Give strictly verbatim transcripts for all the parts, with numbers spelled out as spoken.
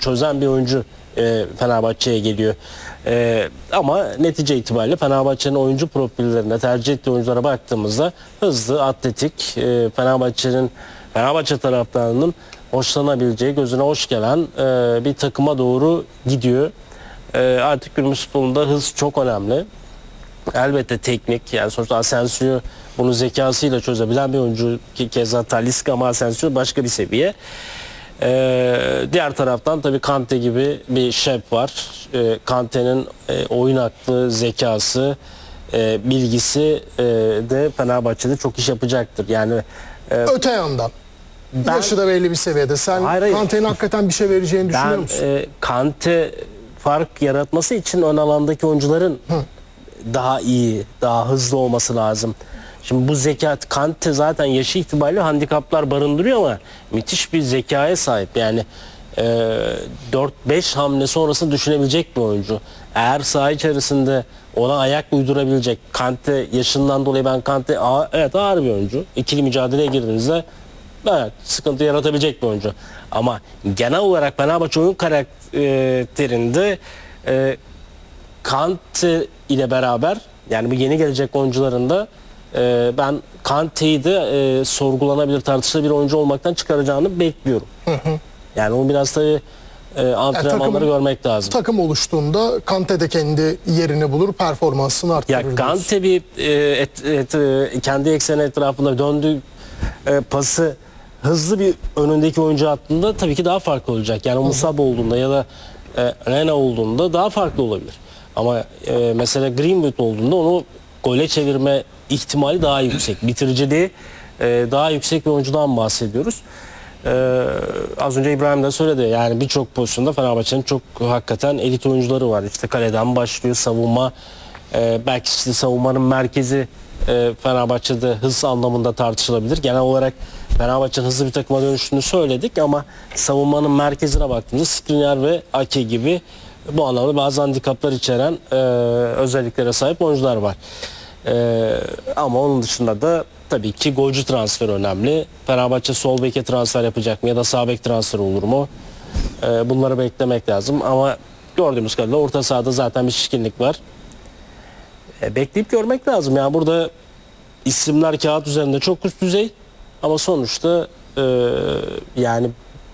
çözen bir oyuncu e, Fenerbahçe'ye geliyor. E, ama netice itibariyle Fenerbahçe'nin oyuncu profillerine, tercih ettiği oyunculara baktığımızda hızlı, atletik, e, Fenerbahçe'nin Fenerbahçe taraftarının hoşlanabileceği, gözüne hoş gelen e, bir takıma doğru gidiyor. E, artık günümüz futbolunda hız çok önemli. Elbette teknik, yani sonuçta Asensio bunu zekasıyla çözebilen bir oyuncu, ki keza Talisca, ama Asensio başka bir seviye. Ee, diğer taraftan tabii Kante gibi bir şef var. Ee, Kante'nin e, oyun aklı, zekası, e, bilgisi e, de Fenerbahçe'de çok iş yapacaktır. Yani e, Öte yandan ben, yaşı da belli bir seviyede. Sen Hayır, hayır. Kante'nin hakikaten bir şey vereceğini düşünüyor ben musun? e, Kante fark yaratması için ön alandaki oyuncuların Hı. daha iyi, daha hızlı olması lazım. Şimdi bu zeka, Kante zaten yaşı itibariyle handikaplar barındırıyor ama müthiş bir zekaya sahip. Yani e, dört beş hamle sonrasını düşünebilecek bir oyuncu. Eğer saha içerisinde ona ayak uydurabilecek, Kante yaşından dolayı ben Kante a, evet ağır bir oyuncu. İkili mücadeleye girdiğinizde evet, sıkıntı yaratabilecek bir oyuncu. Ama genel olarak Fenerbahçe oyun karakterinde e, Kante ile beraber, yani bu yeni gelecek oyuncuların da e, ben Kante'yi de e, sorgulanabilir, tartışılabilir oyuncu olmaktan çıkaracağını bekliyorum. Hı hı. Yani o biraz tabii e, antrenmanları takım- görmek lazım. Takım oluştuğunda Kante de kendi yerini bulur, performansını arttırır. Ya diyorsun. Kante bir e, et, et, e, kendi ekseni etrafında döndüğü e, pası hızlı bir önündeki oyuncu hattında tabii ki daha farklı olacak. Yani Musab olduğunda ya da e, Rena olduğunda daha farklı olabilir. Ama e, mesela Greenwood olduğunda onu gole çevirme ihtimali daha yüksek. Bitiriciliği e, daha yüksek bir oyuncudan bahsediyoruz. E, az önce İbrahim de söyledi. Yani birçok pozisyonda Fenerbahçe'nin çok hakikaten elit oyuncuları var. İşte kaleden başlıyor, savunma. E, belki işte savunmanın merkezi e, Fenerbahçe'de hız anlamında tartışılabilir. Genel olarak Fenerbahçe'nin hızlı bir takıma dönüştüğünü söyledik ama savunmanın merkezine baktığımızda Skriniar ve Ake gibi bu anlamda bazı handikaplar içeren e, özelliklere sahip oyuncular var. E, ama onun dışında da tabii ki golcü transferi önemli. Fenerbahçe sol beke transfer yapacak mı ya da sağ bek transferi olur mu? E, bunları beklemek lazım ama gördüğümüz kadarıyla orta sahada zaten bir şişkinlik var. E, bekleyip görmek lazım. Yani burada isimler kağıt üzerinde çok üst düzey ama sonuçta e, yani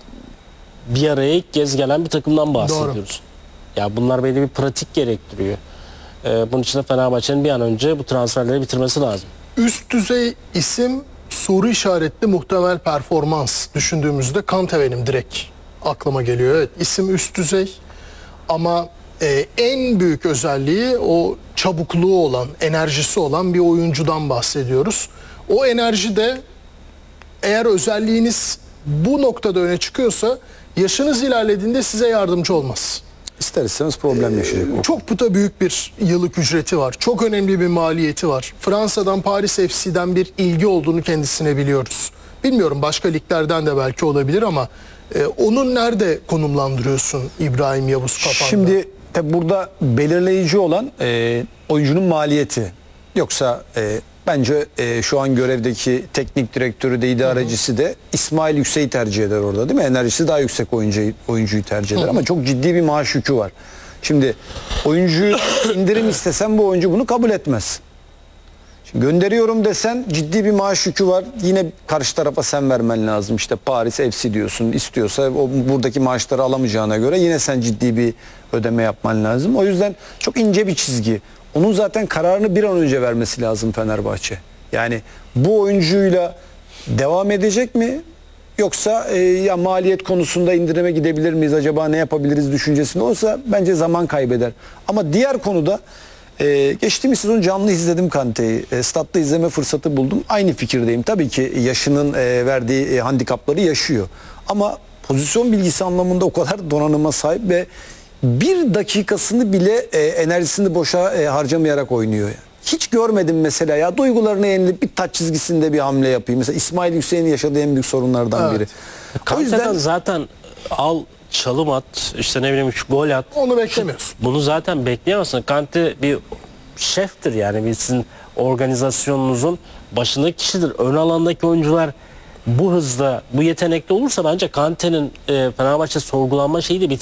bir araya ilk kez gelen bir takımdan bahsediyoruz. Doğru. Ya bunlar belli bir pratik gerektiriyor. Ee, bunun için de Fenerbahçe'nin bir an önce bu transferleri bitirmesi lazım. Üst düzey isim, soru işaretli muhtemel performans düşündüğümüzde Kante benim direkt aklıma geliyor. Evet, isim üst düzey ama e, en büyük özelliği o çabukluğu olan, enerjisi olan bir oyuncudan bahsediyoruz. O enerji de eğer özelliğiniz bu noktada öne çıkıyorsa yaşınız ilerlediğinde size yardımcı olmaz. İster istemez problem yaşayacak. Çok puta büyük bir yıllık ücreti var. Çok önemli bir maliyeti var. Fransa'dan, Paris F C'den bir ilgi olduğunu kendisine biliyoruz. Bilmiyorum, başka liglerden de belki olabilir ama e, onun nerede konumlandırıyorsun İbrahim Yavuz kafanda? Şimdi tabi burada belirleyici olan e, oyuncunun maliyeti. Yoksa e, bence e, şu an görevdeki teknik direktörü de idarecisi de İsmail Yüksek'i tercih eder orada, değil mi? Enerjisi daha yüksek oyuncu, oyuncuyu tercih eder. Hı hı. Ama çok ciddi bir maaş yükü var. Şimdi oyuncuyu indirim istesen bu oyuncu bunu kabul etmez. Şimdi gönderiyorum desen ciddi bir maaş yükü var. Yine karşı tarafa sen vermen lazım. İşte Paris F C diyorsun, istiyorsa o buradaki maaşları alamayacağına göre yine sen ciddi bir ödeme yapman lazım. O yüzden çok ince bir çizgi. Onun zaten kararını bir an önce vermesi lazım Fenerbahçe. Yani bu oyuncuyla devam edecek mi? Yoksa e, ya maliyet konusunda indirime gidebilir miyiz? Acaba ne yapabiliriz düşüncesinde olsa bence zaman kaybeder. Ama diğer konuda e, geçtiğimiz sezon canlı izledim Kante'yi. E, statta izleme fırsatı buldum. Aynı fikirdeyim. Tabii ki yaşının e, verdiği e, handikapları yaşıyor. Ama pozisyon bilgisi anlamında o kadar donanıma sahip ve bir dakikasını bile e, enerjisini boşa e, harcamayarak oynuyor. Yani. Hiç görmedim mesela ya, duygularına yenilip bir taç çizgisinde bir hamle yapayım. Mesela İsmail Yüksek'in yaşadığı en büyük sorunlardan evet. biri. O yüzden zaten al, çalım at, işte ne bileyim gol at. Onu beklemiyorsun. Bunu zaten bekleyemezsin. Kante bir şeftir, yani bir sizin organizasyonunuzun başındaki kişidir. Ön alandaki oyuncular bu hızda, bu yetenekli olursa bence Kante'nin e, Fenerbahçe sorgulanma şeyi de